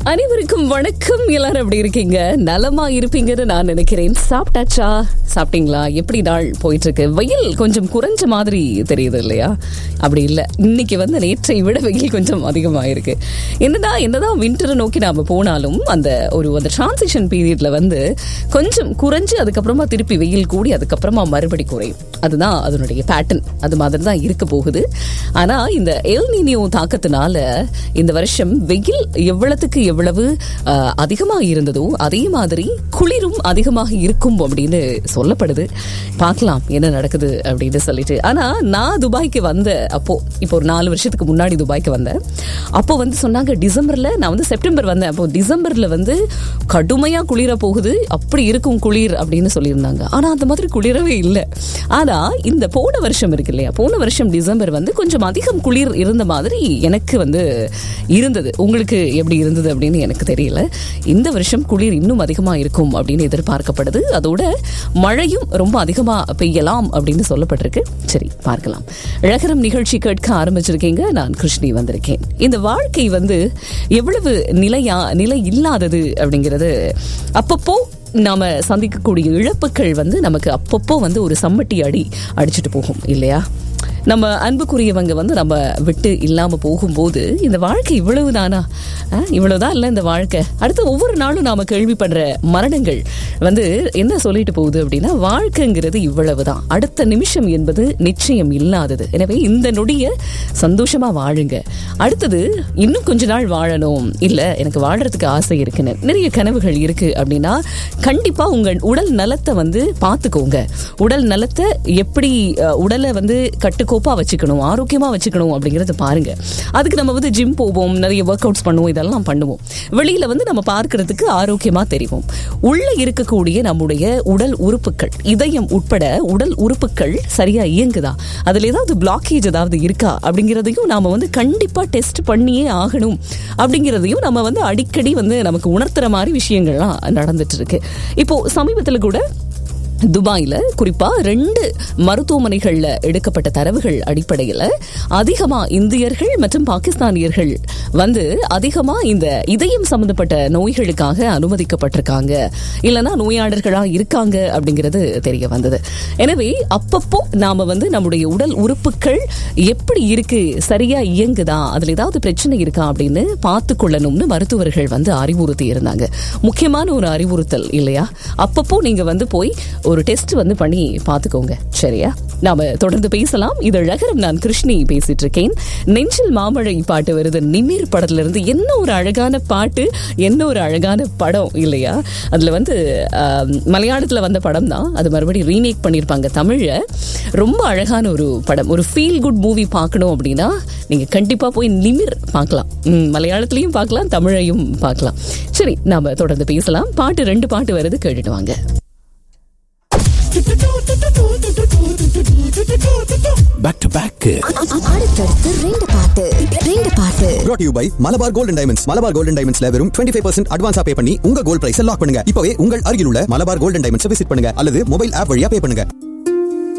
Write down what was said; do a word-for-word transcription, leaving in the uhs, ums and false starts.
அனைவருக்கும் வணக்கம். எல்லாரும் எப்படி இருக்கீங்க? நலமா இருப்பீங்கன்னு நான் நினைக்கிறேன். சாப்பிட்டாச்சா? சாப்பிட்டீங்களா? எப்படி நாள் போயிட்டு இருக்கு? வெயில் கொஞ்சம் குறைஞ்ச மாதிரி தெரியுது இல்லையா? அப்படி இல்லை, இன்னைக்கு வந்து நேற்றை விட வெயில் கொஞ்சம் அதிகமாக இருக்கு. என்னதான் என்னதான் வின்டரை நோக்கி நாம போனாலும் அந்த ஒரு அந்த டிரான்சிஷன் பீரியட்ல வந்து கொஞ்சம் குறைஞ்சு அதுக்கப்புறமா திருப்பி வெயில் கூடி அதுக்கப்புறமா மறுபடி குறையும். அதுதான் அதனுடைய பேட்டர்ன். அது மாதிரி தான் இருக்க போகுது. ஆனா இந்த எல் நீனியோ தாக்கத்தினால இந்த வருஷம் வெயில் எவ்வளவுக்கு எவ்வளவு அதிகமாக இருந்ததோ அதே மாதிரி குளிரும் அதிகமாக இருக்கும் அப்படின்னு சொல்லப்படுது. பார்க்கலாம் என்ன நடக்குது அப்படின்னு சொல்லிட்டு. ஆனா நான் துபாய்க்கு வந்த அப்போ இப்போ ஒரு நாலு வருஷத்துக்கு முன்னாடி துபாய்க்கு வந்தேன். அப்போ வந்து சொன்னாங்க டிசம்பர்ல, நான் வந்து செப்டம்பர் வந்தேன், அப்போ டிசம்பர்ல வந்து கடுமையா குளிர போகுது, அப்படி இருக்கும் குளிர் அப்படின்னு சொல்லியிருந்தாங்க. ஆனா அந்த மாதிரி குளிரவே இல்லை. ஆனா இந்த போன வருஷம் இருக்கு இல்லையா, போன வருஷம் டிசம்பர் வந்து கொஞ்சம் அதிகம் குளிர் இருந்த மாதிரி எனக்கு வந்து இருந்தது. உங்களுக்கு எப்படி இருந்தது அப்படின்னு எனக்கு தெரியல. இந்த வருஷம் குளிர் இன்னும் அதிகமா இருக்கும் அப்படின்னு எதிர்பார்க்கப்படுது. அதோட மழையும் ரொம்ப அதிகமா பெய்யலாம் அப்படின்னு சொல்லப்பட்டிருக்கு. சரி, பார்க்கலாம். அழகரம் நிகழ்ச்சி கேட்க ஆரம்பிச்சிருக்கீங்க. நான் கிருஷ்ணி வந்திருக்கேன். இந்த வாழ்க்கை வந்து எவ்வளவு நிலையா நிலை இல்லாதது அப்படிங்கிறது அப்பப்போ நாம சந்திக்கக்கூடிய இழப்புகள் வந்து நமக்கு அப்பப்போ வந்து ஒரு சம்மட்டி அடி அடிச்சுட்டு போகும் இல்லையா? நம்ம அன்புக்குரியவங்க வந்து நம்ம விட்டு இல்லாம போகும்போது இந்த வாழ்க்கை இவ்வளவுதானா, இவ்வளவுதான் இல்லை இந்த வாழ்க்கை. அடுத்து ஒவ்வொரு நாளும் நாம கேள்விப்படுற மரணங்கள் வந்து என்ன சொல்லிட்டு போகுது அப்படின்னா, வாழ்க்கைங்கிறது இவ்வளவுதான், அடுத்த நிமிஷம் என்பது நிச்சயம் இல்லாதது. எனவே இந்த நொடிய சந்தோஷமா வாழுங்க. அடுத்தது இன்னும் கொஞ்ச நாள் வாழணும், இல்ல எனக்கு வாழறதுக்கு ஆசை இருக்குன்னு நிறைய கனவுகள் இருக்கு அப்படின்னா கண்டிப்பா உங்கள் உடல் நலத்தை வந்து பார்த்துக்கோங்க. உடல் நலத்தை எப்படி உடலை வந்து கட்டுக்கோ வச்சுக்கணும், ஆரோக்கியமா வச்சுக்கணும் அப்படிங்கறத பாருங்க. அதுக்கு நம்ம வந்து ஜிம் போவோம், நிறைய ஒர்க் அவுட்ஸ் பண்ணுவோம், இதெல்லாம் பண்ணுவோம். வெளியில வந்து நம்ம பார்க்கறதுக்கு ஆரோக்கியமா தெரியும். உள்ள இருக்கக்கூடிய நம்முடைய உடல் உறுப்புகள், இதயம் உட்பட உடல் உறுப்புகள் சரியா இயங்குதா, அதுல ஏதாவது பிளாக்கேஜ் ஏதாவது இருக்கா அப்படிங்கிறதையும் நாம வந்து கண்டிப்பா டெஸ்ட் பண்ணியே ஆகணும். அப்படிங்கிறதையும் நம்ம வந்து அடிக்கடி வந்து நமக்கு உணர்த்துற மாதிரி விஷயங்கள்லாம் நடந்துட்டு இருக்கு. இப்போ சமீபத்துல கூட துபாயில குறிப்பா ரெண்டு மருத்துவமனைகள்ல எடுக்கப்பட்ட தரவுகள் அடிப்படையில் அதிகமா இந்தியர்கள் மற்றும் பாகிஸ்தானியர்கள் வந்து அதிகமா இந்த இதயம் சம்பந்தப்பட்ட நோய்களுக்காக அனுமதிக்கப்பட்டிருக்காங்க, இல்லைன்னா நோயாளர்களா இருக்காங்க அப்படிங்கிறது தெரிய வந்தது. எனவே அப்பப்போ நாம வந்து நம்முடைய உடல் உறுப்புகள் எப்படி இருக்கு, சரியா இயங்குதா, அதுல ஏதாவது பிரச்சனை இருக்கா அப்படின்னு பார்த்து கொள்ளணும்னு மருத்துவர்கள் வந்து அறிவுறுத்தி இருந்தாங்க. முக்கியமான ஒரு அறிவுறுத்தல் இல்லையா? அப்பப்போ நீங்க வந்து போய் ஒரு டெஸ்ட் வந்து பண்ணி பாத்துக்கோங்க. சரியா? நாம தொடர்ந்து பேசலாம். இது அழகரம். நான் கிருஷ்ணி பேசிட்டு இருக்கேன். நெஞ்சில் மாமழை பாட்டு வருது நிமிர் படத்துல இருந்து. என்ன ஒரு அழகான பாட்டு, என்ன ஒரு அழகான படம் இல்லையா? அதுல வந்து மலையாளத்துல வந்த படம் தான், அது மறுபடியும் ரீமேக் பண்ணிருப்பாங்க தமிழ்ல. ரொம்ப அழகான ஒரு படம். ஒரு ஃபீல் குட் மூவி பார்க்கணும் அப்படின்னா நீங்க கண்டிப்பா போய் நிமிர் பார்க்கலாம். மலையாளத்திலையும் பார்க்கலாம், தமிழையும் பார்க்கலாம். சரி, நாம தொடர்ந்து பேசலாம். பாட்டு ரெண்டு பாட்டு வருது, கேட்டுட்டு வாங்க. Back to back. அடுத்தடுத்து ரெண்டு பாட்டு ரெண்டு பாட்டு. Brought to you by Malabar Gold and Diamonds. Malabar Gold and Diamondsல வெறும் twenty-five percent அட்வான்ஸா பே பண்ணி உங்க கோல்ட் பிரைஸை லாக் பண்ணுங்க. இப்பவே உங்கள் அருகில் உள்ள Malabar Gold and Diamonds visit பண்ணுங்க அல்லது மொபைல் ஆப் வழியா பே பண்ணுங்க.